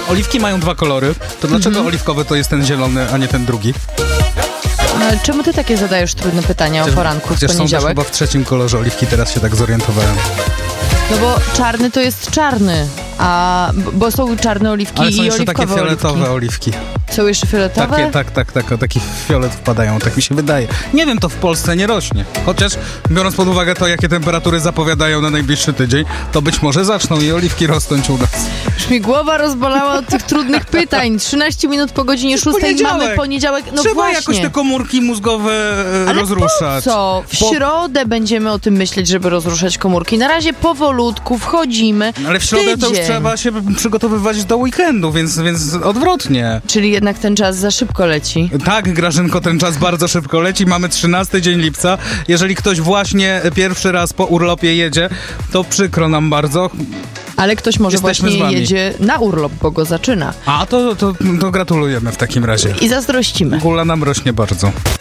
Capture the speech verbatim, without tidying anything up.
oliwki mają dwa kolory, to dlaczego Mhm. oliwkowy to jest ten zielony, a nie ten drugi? Ale czemu ty takie zadajesz trudne pytania o poranku w Chociaż są też poniedziałek? chyba w trzecim kolorze oliwki, teraz się tak zorientowałem. No bo czarny to jest czarny, a bo są czarne oliwki Ale są i jeszcze takie oliwkowe fioletowe oliwki. oliwki. Są jeszcze fioletowe? Takie, tak, tak, tak, o taki fiolet wpadają, tak mi się wydaje. Nie wiem, to w Polsce nie rośnie. Chociaż, biorąc pod uwagę to, jakie temperatury zapowiadają na najbliższy tydzień, to być może zaczną i oliwki rosnąć u nas. Już mi głowa rozbolała od tych trudnych pytań. trzynaście minut po godzinie szóstej poniedziałek. mamy poniedziałek. No Trzeba właśnie. jakoś te komórki mózgowe e, Ale rozruszać. po co? W Po- środę będziemy o tym myśleć, żeby rozruszać komórki. Na razie powolutku wchodzimy. Ale w środę to już Tydzień. trzeba się przygotowywać do weekendu, więc, więc odwrotnie. Czyli jednak ten czas za szybko leci. Tak, Grażynko, ten czas bardzo szybko leci. Mamy trzynasty dzień lipca. Jeżeli ktoś właśnie pierwszy raz po urlopie jedzie, to przykro nam bardzo. Ale ktoś może Jesteśmy z właśnie wami. jedzie na urlop, bo go zaczyna. A to, to, to gratulujemy w takim razie. I zazdrościmy. Gula nam rośnie bardzo.